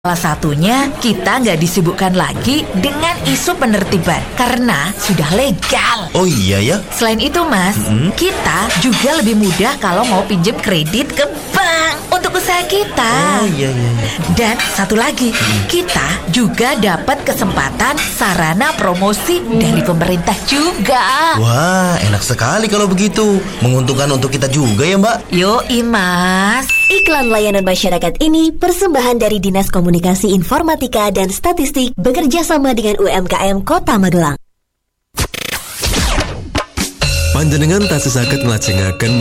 Salah satunya, kita nggak disibukkan lagi dengan isu penertiban karena sudah legal. Oh iya ya? Selain itu, Mas, kita juga lebih mudah kalau mau pinjam kredit ke bank untuk usaha kita. Oh iya. Dan satu lagi, kita juga dapat kesempatan sarana promosi dari pemerintah juga. Wah, enak sekali kalau begitu. Menguntungkan untuk kita juga ya, Mbak. Yoi, Mas. Iklan layanan masyarakat ini persembahan dari Dinas Komunikasi Informatika dan Statistik bekerja sama dengan UMKM Kota Magelang. Panjenengan tasih saged nglajengaken